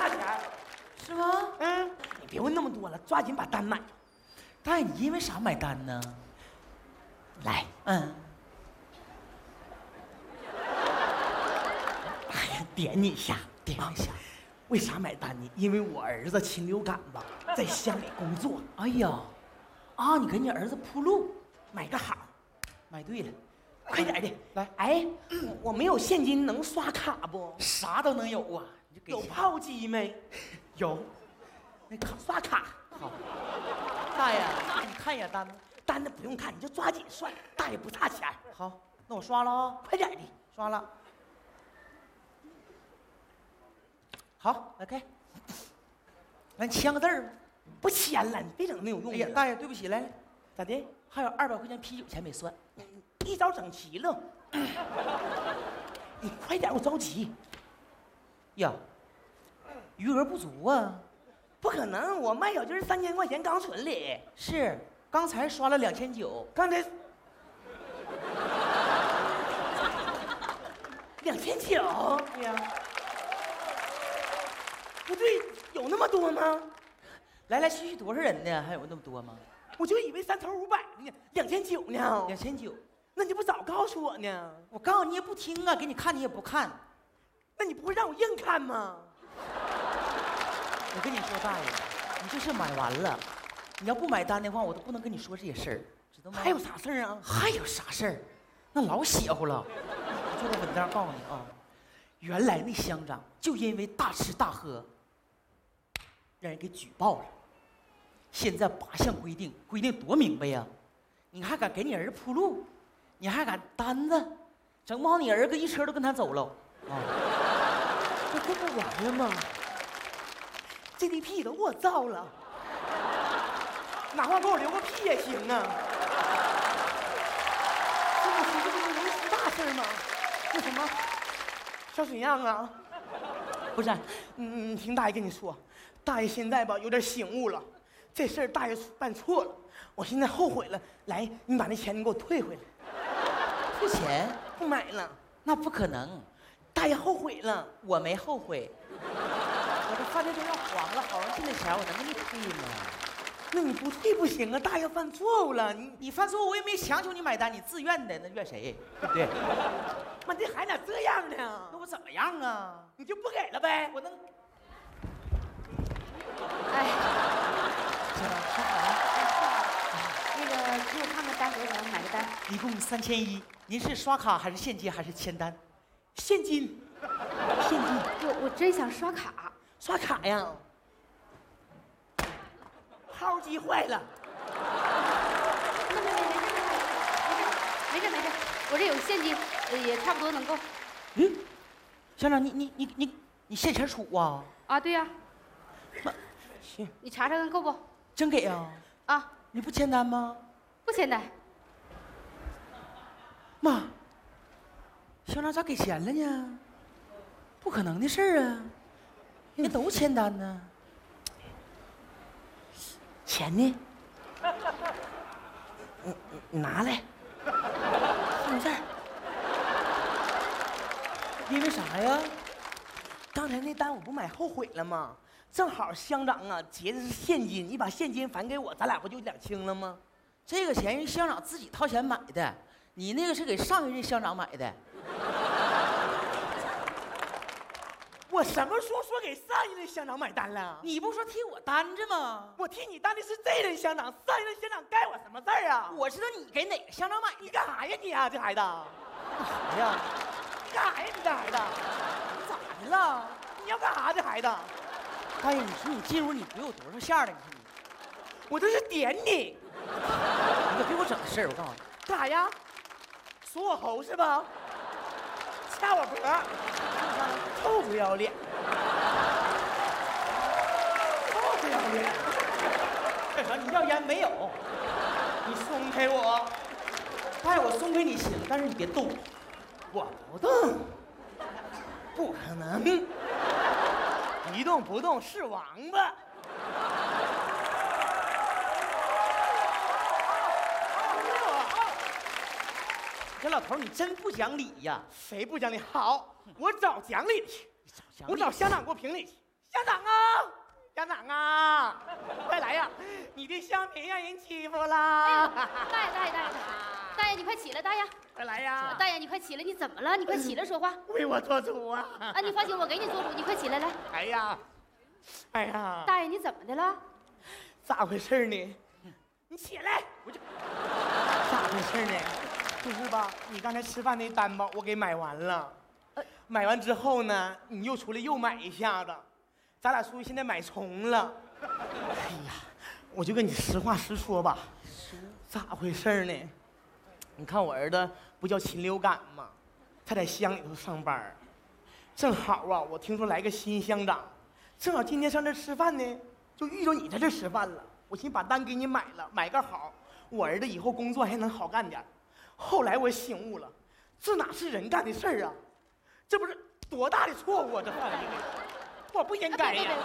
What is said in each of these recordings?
差钱， 是吗？ 嗯，你别问那么多了，抓紧把单买。 大爷，你因为啥买单呢？ 来，哎呀，点你一下， 点一下。 为啥买单呢？因为我儿子禽流感吧，在乡里工作。 哎呀，啊，你给你儿子铺路， 买个好， 买对了， 快点的。 来， 哎，我没有现金，能刷卡不？ 啥都能有啊。你就给有炮机没？ 有， 那卡刷卡。 好，大爷，你看一眼单子。 单子不用看，你就抓紧算，大爷不差钱。 好，那我刷了啊， 快点的， 刷了。好，来开。来签个字儿吧。 不签了，你别整没有用的。 哎呀，大爷，对不起，来， 咋的？ 还有200块钱啤酒钱没算。 一早整齐了。你快点，我着急。 呀，余额不足啊。 不可能，我卖小鸡3000块钱刚存里。 是，刚才刷了2900， 刚才2900。 对呀。 不对，有那么多吗？ 来来去去多少人呢？还有那么多吗？ 我就以为3头500呢，2900呢。 2900， 那你不早告诉我呢？ 我告诉你也不听啊，给你看你也不看。 那你不会让我硬看吗？ 我跟你说，大爷，你这是买完了，你要不买单的话，我都不能跟你说这些事儿，知道吗？ 还有啥事儿啊？ 还有啥事儿？那老邪乎了。我就在稳当告诉你啊，原来那乡长就因为大吃大喝，让人给举报了。现在8项规定，规定多明白呀！你还敢给你儿子铺路，你还敢单子，整不好你儿子一车都跟他走了啊！ 这不完了吗 ？GDP 都给我造了，哪怕给我留个屁也行啊！这不能出大事吗？那什么，小沈阳啊，不是，听大爷跟你说，大爷现在吧有点醒悟了，这事儿大爷办错了，我现在后悔了。来，你把那钱你给我退回来。 退钱？ 不买了， 那不可能， 大爷后悔了。 我没后悔。我这饭店都要黄了，好容易进的钱，我能给你退吗？ 那你不退不行啊！大爷犯错误了， 你犯错，我也没强求你买单，你自愿的，那怨谁？对不对？ 妈，这孩子咋这样呢？ 那我怎么样啊？ 你就不给了呗？ 我能。 哎，小王，说好了。那个，给我看看单多少钱，买个单。 一共3100，您是刷卡还是现金还是签单？ 现金，现金。 我真想刷卡。 刷卡呀？号机坏了。 没事，我这有现金，也差不多能够。 乡长，你现钱出啊？ 啊，对呀。 行， 你查查看够不？ 真给啊？ 啊， 你不签单吗？ 不签单。 妈，乡长咋给钱了呢？不可能的事儿啊！人都签单呢。 钱呢？你拿来，放这儿。 因为啥呀？ 刚才那单我不买后悔了吗？正好乡长啊结的是现金，你把现金返给我，咱俩不就两清了吗？ 这个钱是乡长自己掏钱买的，你那个是给上一任乡长买的。 我什么时候说给上一任乡长买单了？ 你不说替我担着吗？ 我替你担的是这任乡长，上一任乡长该我什么事儿啊？ 我知道你给哪个乡长买的。 你干啥呀你啊，这孩子？ 干啥呀？ 你干啥呀你这孩子？ 你咋的了？ 你要干啥这孩子？ 大爷，你说你进屋你不有多少下了？你说你， 我这是点你， 你可别给我整事儿！我告诉你， 干啥呀？锁我喉是吧？掐我脖，臭不要脸！臭不要脸！ 干啥？你要烟没有？ 你松开我！ 大爷，我松开你行，但是你别动。 我不动，不可能！一动不动是王八。 这老头你真不讲理呀！ 谁不讲理？好，我找讲理去，我找乡长给我评理去。 乡长啊，乡长啊，快来呀！你的乡民让人欺负啦！ 大爷，大爷，你快起来，大爷， 快来呀！ 大爷，你快起来，你怎么了？你快起来说话。 为我做主啊！ 啊，你放心，我给你做主，你快起来来。 哎呀，哎呀， 大爷，你怎么的了？ 咋回事呢？你起来，我就咋回事呢？就是吧，你刚才吃饭那单吧，我给买完了。买完之后呢，你又出来又买一下子，咱俩属于现在买重了。哎呀，我就跟你实话实说吧，咋回事呢？你看我儿子不叫禽流感吗？他在乡里头上班，正好啊，我听说来个新乡长，正好今天上这吃饭呢，就遇着你在这吃饭了。我寻把单给你买了，买个好，我儿子以后工作还能好干点。后来我醒悟了，这哪是人干的事儿啊？这不是多大的错误啊！这犯的，我不应该呀！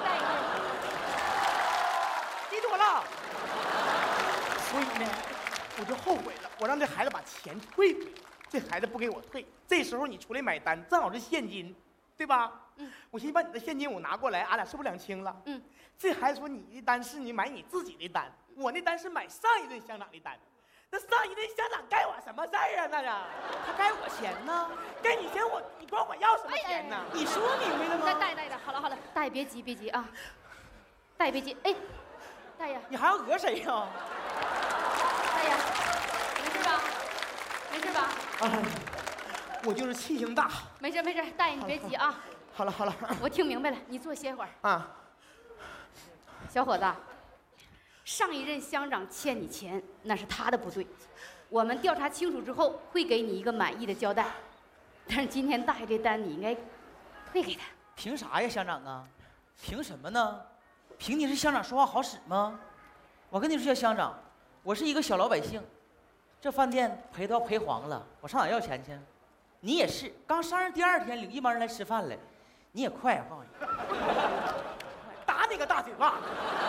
记住我了。所以呢，我就后悔了，我让这孩子把钱退回来，这孩子不给我退，这时候你出来买单，正好是现金，对吧？我寻思把你的现金我拿过来，俺俩是不是两清了？这孩子说你的单是你买你自己的单，我那单是买上一任乡长的单。那上一任乡长该我什么事儿啊？那个，他该我钱呢？该你钱你管我要什么钱呢？你说明白了吗？ 大爷，好了，大爷别急啊，大爷别急，哎，大爷， 你还要讹谁呀？ 大爷，没事吧？没事吧？ 我就是气性大。 没事，大爷你别急啊。 好了， 我听明白了，你坐歇会儿啊。 小伙子，上一任乡长欠你钱，那是他的不对，我们调查清楚之后会给你一个满意的交代。但是今天大爷这单你应该退给他。 凭啥呀，乡长啊？凭什么呢？凭你是乡长说话好使吗？我跟你说，乡长，我是一个小老百姓，这饭店赔都要赔黄了，我上哪要钱去？你也是，刚上任第2天领一帮人来吃饭来，你也快啊！告诉你， 打你个大嘴巴！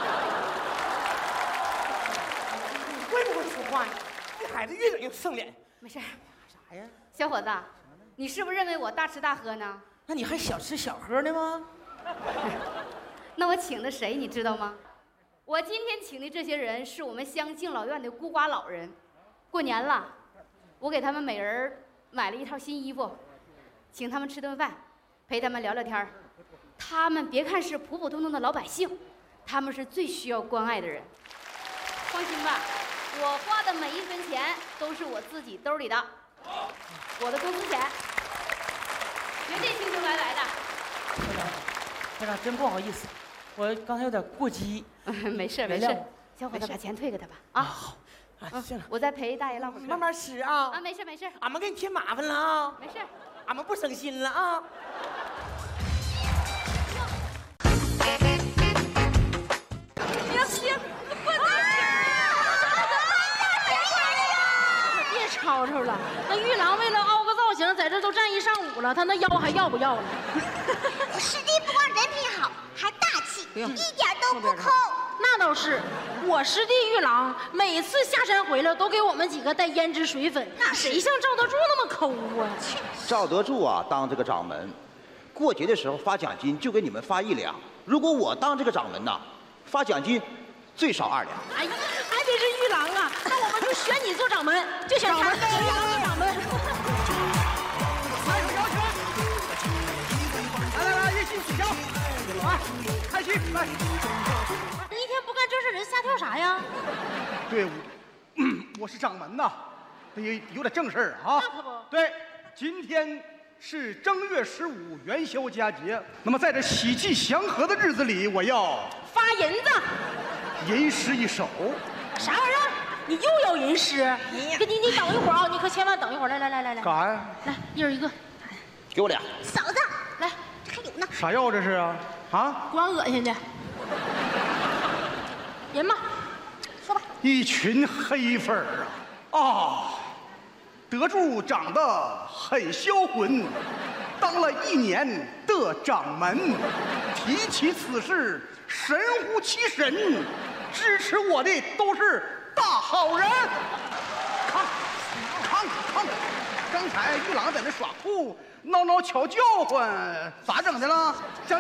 你会不会说话呢？这孩子越整越生脸。 没事。 啥呀？ 小伙子，你是不是认为我大吃大喝呢？ 那你还小吃小喝呢吗？ 那我请的谁你知道吗？我今天请的这些人是我们乡敬老院的孤寡老人，过年了，我给他们每人买了一套新衣服，请他们吃顿饭，陪他们聊聊天儿。他们别看是普普通通的老百姓，他们是最需要关爱的人。放心吧，我花的每一分钱都是我自己兜里的，我的工资钱，绝对清清白白的。 乡长，真不好意思，我刚才有点过激。 没事，小伙子把钱退给他吧。啊， 好，行了， 我再陪大爷唠会儿嗑。 慢慢吃啊。 啊，没事。 俺们给你添麻烦了啊。 没事。 俺们不省心了啊。 行，滚蛋！别吵吵了，那玉郎为了凹个造型，在这都站一上午了，他那腰还要不要了？ 我师弟不光人品好，还大气，一点都不抠。 那倒是，我师弟玉郎每次下山回来都给我们几个带胭脂水粉，谁像赵德柱那么抠啊？ 赵德柱啊，当这个掌门，过节的时候发奖金就给你们发1两。如果我当这个掌门呐，发奖金最少2两。 哎呀，还得是玉郎啊，那我们就选你做掌门，就选他，选玉郎做掌门。 来，一起起敲，来，开始，来。 你一天不干正事人，瞎跳啥呀？ 对，我是掌门呐，得有点正事儿啊。 那可不。 对，今天是正月15元宵佳节，那么在这喜气祥和的日子里，我要发银子， 吟诗一首。 啥玩意儿？你又要吟诗？你等一会儿啊！你可千万等一会儿。来， 干啥呀？ 来，一人一个。 给我俩。 嫂子， 来， 这还有呢。 啥药这是啊？啊？ 光恶心的。吟吧， 说吧。 一群黑粉儿啊！德柱长得很销魂，当了1年的掌门，提起此事神乎其神，支持我的都是大好人。看，刚才玉郎在那耍酷，闹闹悄叫唤，咋整的了？